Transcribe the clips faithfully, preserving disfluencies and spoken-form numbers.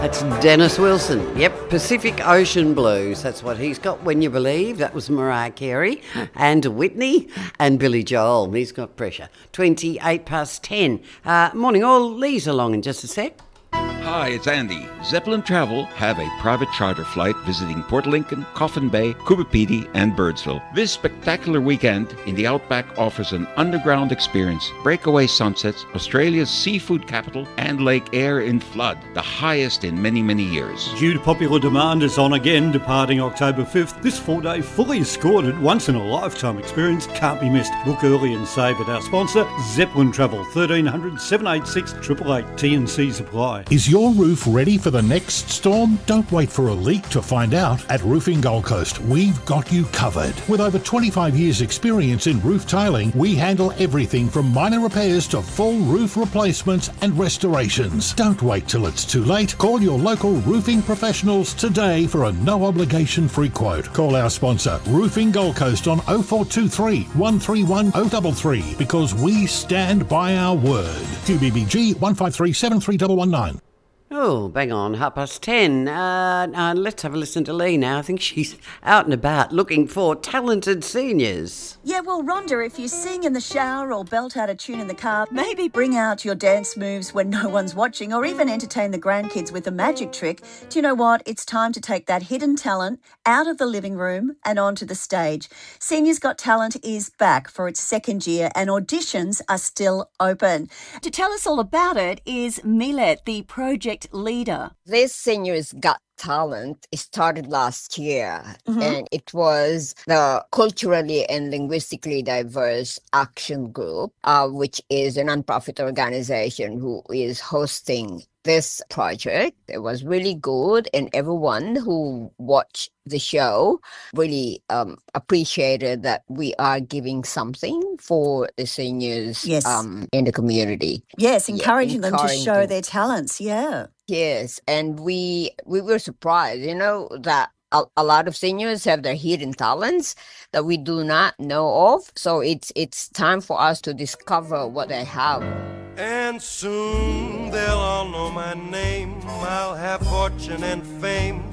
That's Dennis Wilson. Yep, Pacific Ocean Blues. That's what he's got, When You Believe. That was Mariah Carey and Whitney and Billy Joel. He's got Pressure. twenty-eight past ten. Uh, morning all. Lee's along in just a sec. Hi, it's Andy. Zeppelin Travel have a private charter flight visiting Port Lincoln, Coffin Bay, Coopapedy, and Birdsville. This spectacular weekend in the Outback offers an underground experience, breakaway sunsets, Australia's seafood capital, and Lake Eyre in flood, the highest in many, many years. Due to popular demand, it's on again, departing October fifth. This four-day, fully escorted, once-in-a-lifetime experience can't be missed. Book early and save at our sponsor, Zeppelin Travel, thirteen hundred, seven eight six, eight eight eight, T and C Supply. Is your roof ready for the next storm? Don't wait for a leak to find out. At Roofing Gold Coast, we've got you covered. With over twenty-five years experience in roof tiling, we handle everything from minor repairs to full roof replacements and restorations. Don't wait till it's too late. Call your local roofing professionals today for a no-obligation free quote. Call our sponsor, Roofing Gold Coast, on oh four two three, one three one, oh three three because we stand by our word. Q B B G one five three seven three one one nine. Oh, bang on, half past ten. Uh, uh, let's have a listen to Lee now. I think she's out and about looking for talented seniors. Yeah, well, Rhonda, if you sing in the shower or belt out a tune in the car, maybe bring out your dance moves when no one's watching, or even entertain the grandkids with a magic trick. Do you know what? It's time to take that hidden talent out of the living room and onto the stage. Seniors Got Talent is back for its second year and auditions are still open. To tell us all about it is Milet, the project leader. This Seniors Got Talent started last year, mm-hmm. and it was the Culturally and Linguistically Diverse Action Group, uh, which is a nonprofit organization who is hosting this project. It was really good, and everyone who watched the show really um, appreciated that we are giving something for the seniors yes. um, in the community. Yes, encouraging yeah, them encouraging to show them. Their talents, yeah. Yes, and we we were surprised, you know, that a, a lot of seniors have their hidden talents that we do not know of. So it's it's time for us to discover what they have. And soon they'll all know my name. I'll have fortune and fame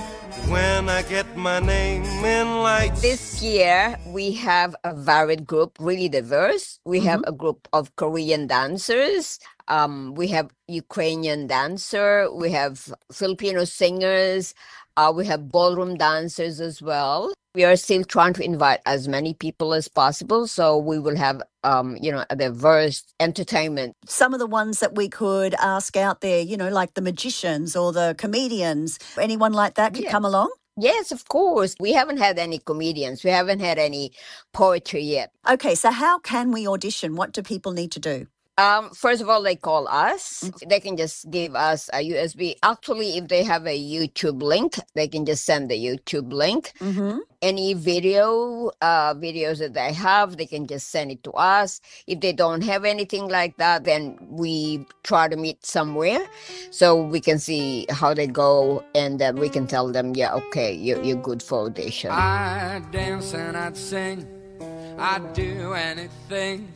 when I get my name in lights. This year, we have a varied group, really diverse. We mm-hmm. have a group of Korean dancers. Um, we have Ukrainian dancer. We have Filipino singers. Uh, we have ballroom dancers as well. We are still trying to invite as many people as possible, so we will have, um, you know, a diverse entertainment. Some of the ones that we could ask out there, you know, like the magicians or the comedians, anyone like that could yeah. come along? Yes, of course. We haven't had any comedians. We haven't had any poetry yet. Okay, so how can we audition? What do people need to do? Um, first of all, they call us. Mm-hmm. They can just give us a U S B. Actually, if they have a YouTube link, they can just send the YouTube link. Mm-hmm. Any video, uh, videos that they have, they can just send it to us. If they don't have anything like that, then we try to meet somewhere so we can see how they go, and then we can tell them, yeah, okay, you're, you're good for audition. I'd dance and I'd sing, I'd do anything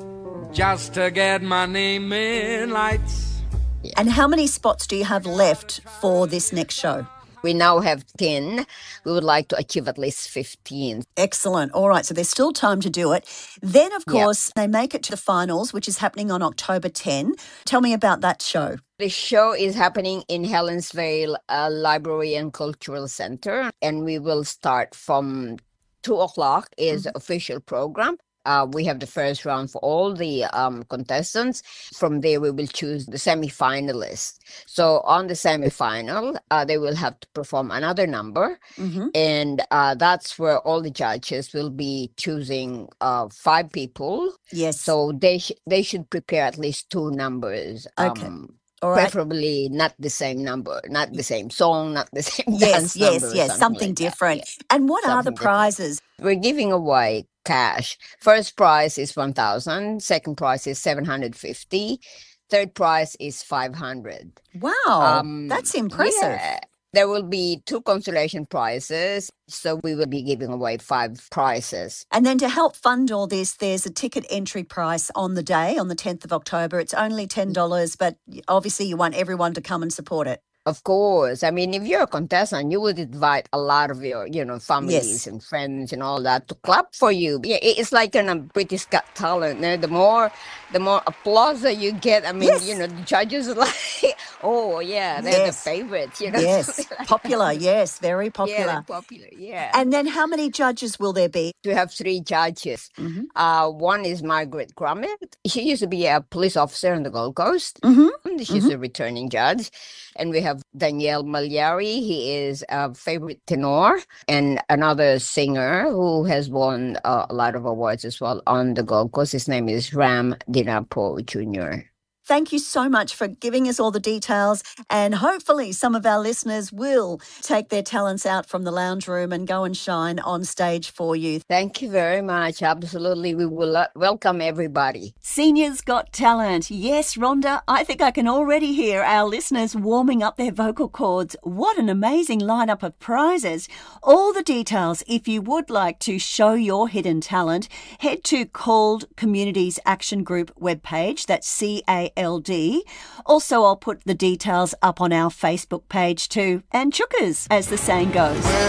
just to get my name in lights. Yeah. And how many spots do you have left for this next show? We now have ten. We would like to achieve at least fifteen. Excellent. All right, so there's still time to do it. Then, of course, yep. they make it to the finals, which is happening on October tenth. Tell me about that show. The show is happening in Helensvale uh, Library and Cultural Center, and we will start from two o'clock is mm-hmm. the official program. Uh, we have the first round for all the um, contestants. From there, we will choose the semi-finalists. So on the semi-final, uh, they will have to perform another number. Mm-hmm. And uh, that's where all the judges will be choosing uh, five people. Yes. So they, sh- they should prepare at least two numbers. Okay. Um, All right. Preferably not the same number, not the same song, not the same yes, dance yes, number. Yes, something, something like different. Yeah. And what something are the prizes? Different. We're giving away cash. First prize is one thousand, second prize is seven hundred fifty, third prize is five hundred. Wow, um, that's impressive. Yeah. There will be two consolation prizes, so we will be giving away five prizes. And then to help fund all this, there's a ticket entry price on the day, on the tenth of October. It's only ten dollars, but obviously you want everyone to come and support it. Of course. I mean, if you're a contestant, you would invite a lot of your, you know, families Yes. and friends and all that to clap for you. Yeah, it- it's like in a British Got Talent. eh, The more, the more applause that you get. I mean, Yes. you know, the judges are like, oh yeah, they're Yes. the favorites. You know, Yes. something like that. Popular. Yes. Very Yeah, popular. they're popular. Yeah. And then how many judges will there be? We have three judges. Mm-hmm. Uh, one is Margaret Grummet. She used to be a police officer on the Gold Coast. Mm-hmm. She's a returning judge. And we have Danielle Magliari. He is a favorite tenor and another singer who has won uh, a lot of awards as well on the Gold Coast. His name is Ram Dinapo Junior Thank you so much for giving us all the details, and hopefully some of our listeners will take their talents out from the lounge room and go and shine on stage for you. Thank you very much. Absolutely. We will uh, welcome everybody. Seniors Got Talent. Yes, Rhonda, I think I can already hear our listeners warming up their vocal cords. What an amazing lineup of prizes. All the details, if you would like to show your hidden talent, head to Called Communities Action Group webpage. That's C A L D. Also, I'll put the details up on our Facebook page too. And chookers, as the saying goes.